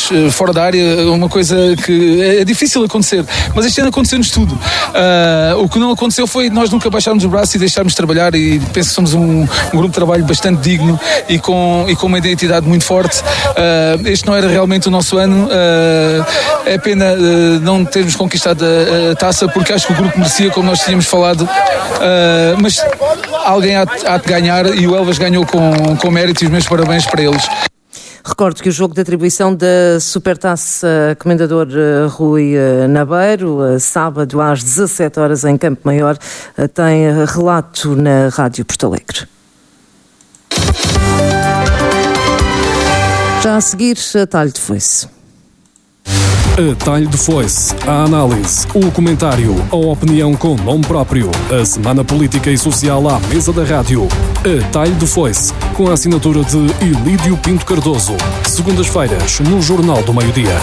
golos fora da área, uma coisa que é difícil acontecer, mas este ano aconteceu-nos tudo. O que não aconteceu foi nós nunca baixarmos o braço e deixarmos de trabalhar, e penso que somos um grupo de trabalho bastante digno e com uma identidade muito forte. Este não era realmente o nosso ano, é pena não termos conquistado a taça, porque acho que o grupo merecia, como nós tínhamos falado, mas alguém há de ganhar, e o Elvas ganhou com mérito, e os meus parabéns para eles. Recordo que o jogo de atribuição da Supertaça Comendador Rui Nabeiro, sábado às 17 horas em Campo Maior, tem relato na Rádio Porto Alegre. Já a seguir, Atalho de Foice. Atalho de Foice, a análise, o comentário, a opinião com nome próprio, a semana política e social à mesa da rádio. Atalho de Foice, com a assinatura de Ilídio Pinto Cardoso. Segundas-feiras, no Jornal do Meio-Dia.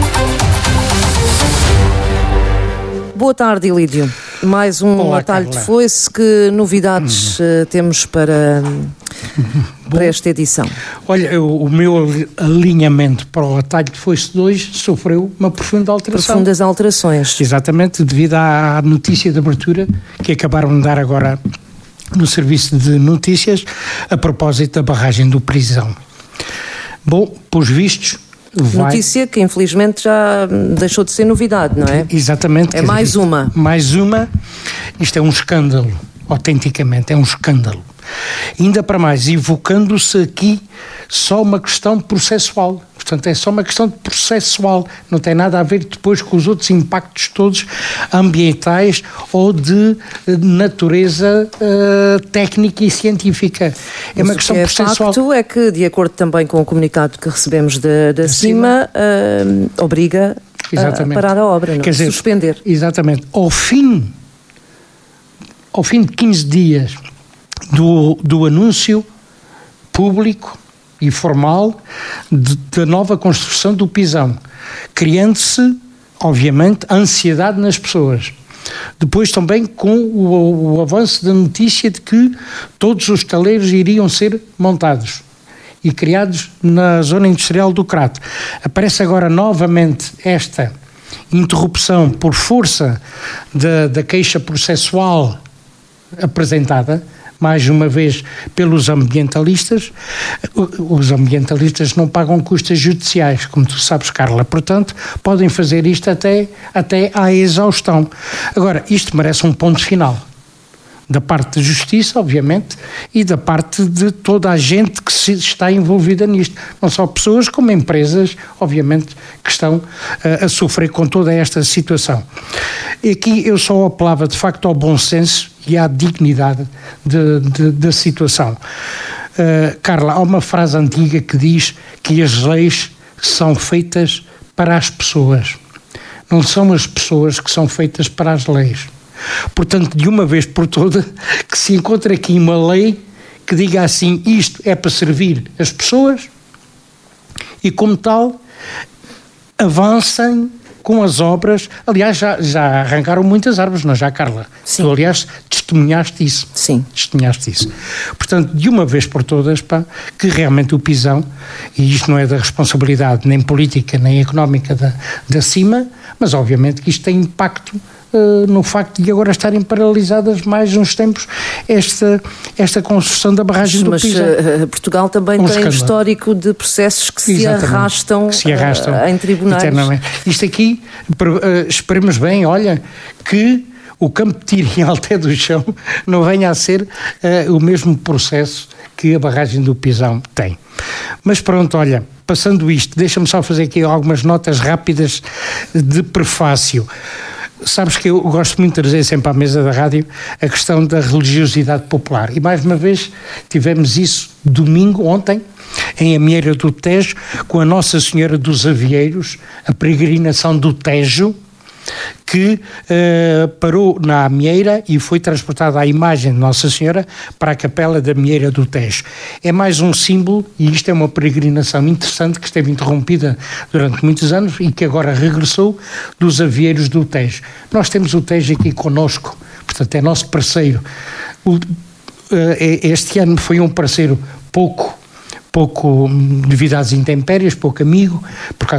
Boa tarde, Ilídio. Mais um Olá, Atalho Carla. de Foice. Que novidades temos para esta edição? Olha, o meu alinhamento para o Atalho de Foice 2 sofreu uma profunda alteração. Profundas alterações. Exatamente, devido à notícia de abertura que acabaram de dar agora no serviço de notícias a propósito da barragem do Prisão. Bom, pelos vistos... Notícia que infelizmente já deixou de ser novidade, não é? Exatamente. É mais uma. Mais uma. Isto é um escândalo, autenticamente, é um escândalo. Ainda para mais, evocando-se aqui só uma questão processual. Portanto, é só uma questão de processual, não tem nada a ver depois com os outros impactos todos ambientais ou de natureza técnica e científica. É uma questão processual. O facto é que, de acordo também com o comunicado que recebemos da CIMA, obriga a parar a obra, não? Quer dizer, suspender. Exatamente. Ao fim de 15 dias do anúncio público e formal da nova construção do Pisão, criando-se, obviamente, ansiedade nas pessoas. Depois também com o avanço da notícia de que todos os taleiros iriam ser montados e criados na zona industrial do Crato. Aparece agora novamente esta interrupção por força da queixa processual apresentada, mais uma vez, pelos ambientalistas. Os ambientalistas não pagam custas judiciais, como tu sabes, Carla. Portanto, podem fazer isto até à exaustão. Agora, isto merece um ponto final. Da parte da Justiça, obviamente, e da parte de toda a gente que está envolvida nisto. Não só pessoas, como empresas, obviamente, que estão a sofrer com toda esta situação. E aqui eu só apelava, de facto, ao bom senso e à dignidade da situação. Carla, há uma frase antiga que diz que as leis são feitas para as pessoas. Não são as pessoas que são feitas para as leis. Portanto, de uma vez por todas, que se encontre aqui uma lei que diga assim, isto é para servir as pessoas e, como tal, avancem com as obras. Aliás, já arrancaram muitas árvores, não já, Carla? Sim. Tu, aliás, testemunhaste isso. Sim. Testemunhaste isso. Portanto, de uma vez por todas, que realmente o Pisão, e isto não é da responsabilidade nem política nem económica da CIMA, mas obviamente que isto tem impacto no facto de agora estarem paralisadas mais uns tempos esta construção da barragem do Pisão. Mas Portugal também tem um histórico de processos que se arrastam em tribunais. Eternamente. Isto aqui, esperemos bem, olha, que o campo de tiro em Alté do Chão não venha a ser o mesmo processo que a barragem do Pisão tem. Mas pronto, olha, passando isto, deixa-me só fazer aqui algumas notas rápidas de prefácio. Sabes que eu gosto muito de trazer sempre à mesa da rádio a questão da religiosidade popular. E mais uma vez tivemos isso ontem, em Amieira do Tejo, com a Nossa Senhora dos Avieiros, a peregrinação do Tejo, que parou na Amieira e foi transportada a imagem de Nossa Senhora para a capela da Amieira do Tejo. É mais um símbolo, e isto é uma peregrinação interessante que esteve interrompida durante muitos anos e que agora regressou, dos Avieiros do Tejo. Nós temos o Tejo aqui connosco, portanto é nosso parceiro. Este ano foi um parceiro pouco devido às intempéries, pouco amigo, por causa